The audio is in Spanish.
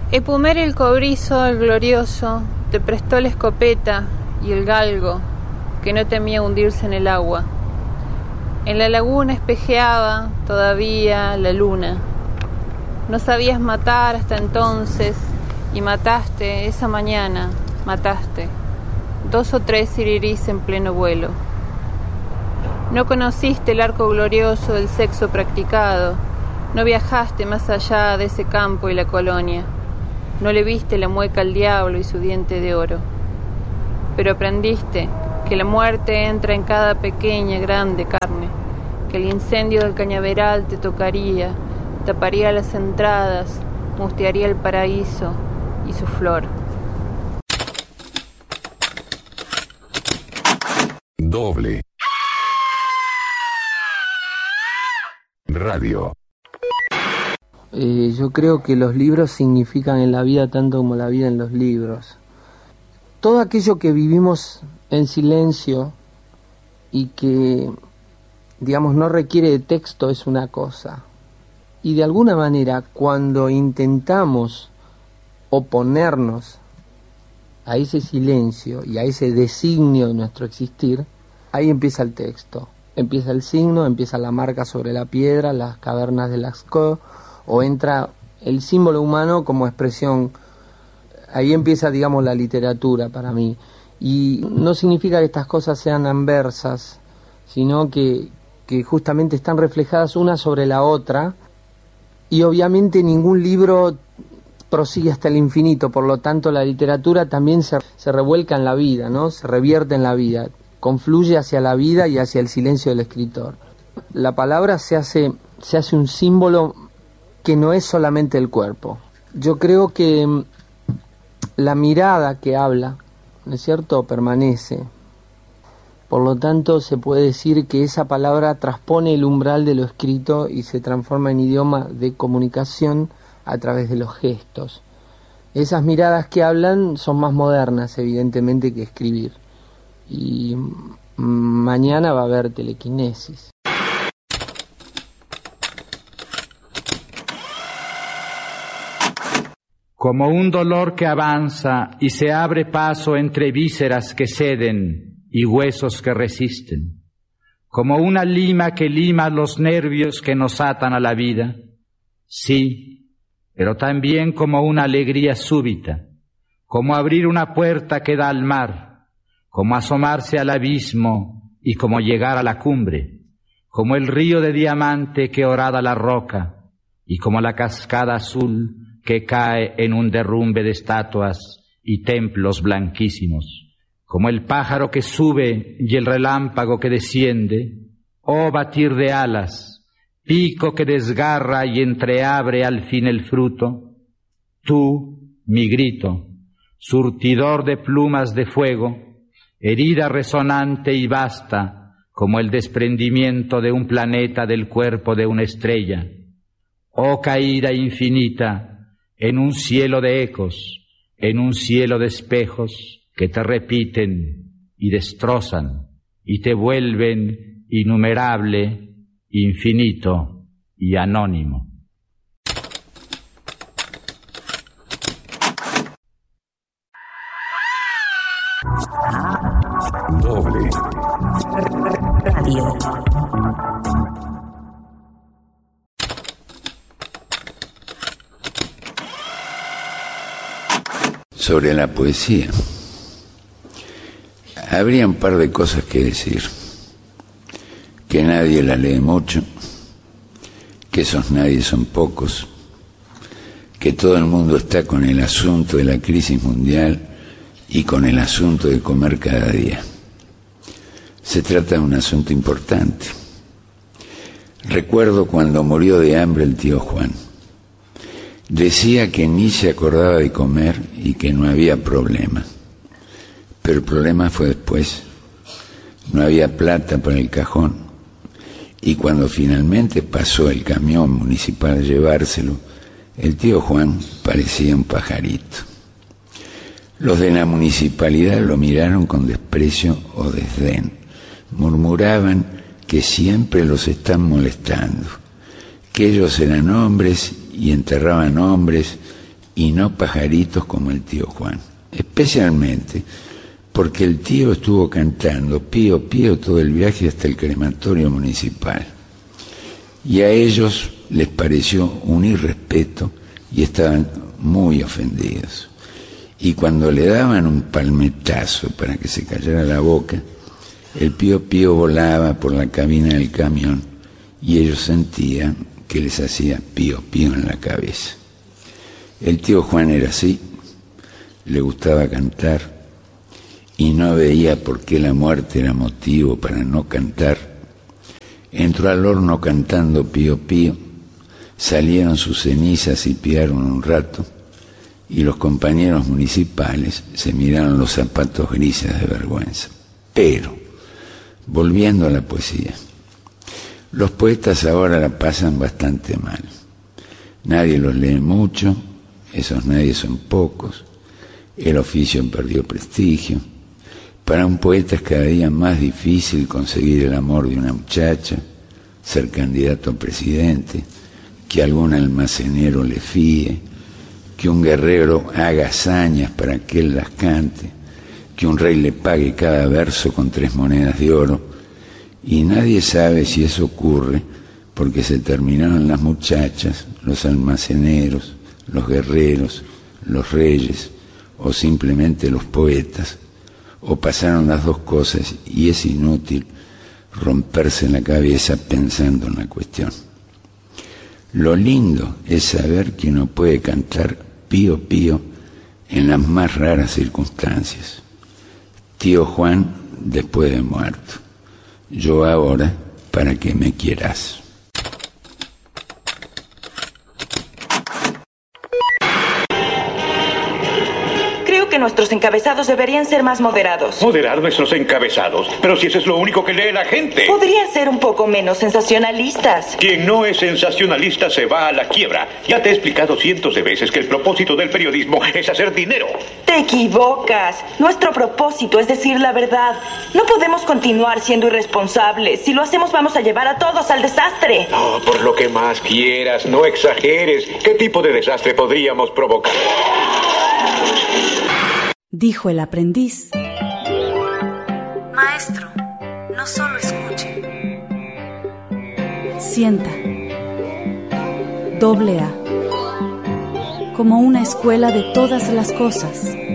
Epumer el cobrizo, el glorioso, te prestó la escopeta y el galgo, que no temía hundirse en el agua. En la laguna espejeaba todavía la luna. No sabías matar hasta entonces, y mataste esa mañana, mataste 2 o 3 sirirís en pleno vuelo. No conociste el arco glorioso del sexo practicado, no viajaste más allá de ese campo y la colonia. No le viste la mueca al diablo y su diente de oro. Pero aprendiste que la muerte entra en cada pequeña, grande carne, que el incendio del cañaveral te tocaría, taparía las entradas, mustearía el paraíso y su flor. Doble Radio. Yo creo que los libros significan en la vida tanto como la vida en los libros. Todo aquello que vivimos en silencio y que, digamos, no requiere de texto es una cosa. Y de alguna manera, cuando intentamos oponernos a ese silencio y a ese designio de nuestro existir, ahí empieza el texto. Empieza el signo, empieza la marca sobre la piedra, las cavernas de Lascaux, o entra el símbolo humano como expresión. Ahí empieza, digamos, la literatura para mí. Y no significa que estas cosas sean anversas, sino que justamente están reflejadas una sobre la otra, y obviamente ningún libro prosigue hasta el infinito, por lo tanto la literatura también se revuelca en la vida, ¿no? Se revierte en la vida, confluye hacia la vida y hacia el silencio del escritor. La palabra se hace un símbolo que no es solamente el cuerpo. Yo creo que la mirada que habla, ¿no es cierto?, permanece. Por lo tanto, se puede decir que esa palabra transpone el umbral de lo escrito y se transforma en idioma de comunicación a través de los gestos. Esas miradas que hablan son más modernas, evidentemente, que escribir. Y mañana va a haber telequinesis. Como un dolor que avanza y se abre paso entre vísceras que ceden y huesos que resisten, como una lima que lima los nervios que nos atan a la vida, sí, pero también como una alegría súbita, como abrir una puerta que da al mar, como asomarse al abismo y como llegar a la cumbre, como el río de diamante que horada la roca y como la cascada azul que cae en un derrumbe de estatuas y templos blanquísimos, como el pájaro que sube y el relámpago que desciende, oh batir de alas, pico que desgarra y entreabre al fin el fruto, tú, mi grito, surtidor de plumas de fuego, herida resonante y vasta como el desprendimiento de un planeta del cuerpo de una estrella, oh caída infinita, en un cielo de ecos, en un cielo de espejos que te repiten y destrozan y te vuelven innumerable, infinito y anónimo. Doble Radio. Sobre la poesía, habría un par de cosas que decir. Que nadie la lee mucho, que esos nadie son pocos, que todo el mundo está con el asunto de la crisis mundial y con el asunto de comer cada día. Se trata de un asunto importante. Recuerdo cuando murió de hambre el tío Juan. Decía que ni se acordaba de comer y que no había problema. Pero el problema fue después. No había plata para el cajón. Y cuando finalmente pasó el camión municipal a llevárselo, el tío Juan parecía un pajarito. Los de la municipalidad lo miraron con desprecio o desdén. Murmuraban que siempre los están molestando, que ellos eran hombres y enterraban hombres y no pajaritos como el tío Juan, especialmente porque el tío estuvo cantando Pío Pío todo el viaje hasta el crematorio municipal, y a ellos les pareció un irrespeto y estaban muy ofendidos. Y cuando le daban un palmetazo para que se callara la boca, el Pío Pío volaba por la cabina del camión y ellos sentían que les hacía Pío Pío en la cabeza. El tío Juan era así, le gustaba cantar y no veía por qué la muerte era motivo para no cantar. Entró al horno cantando Pío Pío, salieron sus cenizas y piaron un rato, y los compañeros municipales se miraron los zapatos grises de vergüenza. Pero, volviendo a la poesía, los poetas ahora la pasan bastante mal. Nadie los lee mucho, esos nadie son pocos, el oficio perdió prestigio. Para un poeta es cada día más difícil conseguir el amor de una muchacha, ser candidato a presidente, que algún almacenero le fíe, que un guerrero haga hazañas para que él las cante, que un rey le pague cada verso con 3 monedas de oro, y nadie sabe si eso ocurre porque se terminaron las muchachas, los almaceneros, los guerreros, los reyes, o simplemente los poetas, o pasaron las dos cosas y es inútil romperse la cabeza pensando en la cuestión. Lo lindo es saber que uno puede cantar Pío Pío en las más raras circunstancias. Tío Juan después de muerto, yo ahora para que me quieras. Nuestros encabezados deberían ser más moderados. Moderar nuestros encabezados, pero si eso es lo único que lee la gente. Podrían ser un poco menos sensacionalistas. Quien no es sensacionalista se va a la quiebra. Ya te he explicado cientos de veces que el propósito del periodismo es hacer dinero. Te equivocas. Nuestro propósito es decir la verdad. No podemos continuar siendo irresponsables. Si lo hacemos vamos a llevar a todos al desastre. No, por lo que más quieras, no exageres. ¿Qué tipo de desastre podríamos provocar? Dijo el aprendiz. Maestro, no solo escuche. Sienta. AA. Como una escuela de todas las cosas.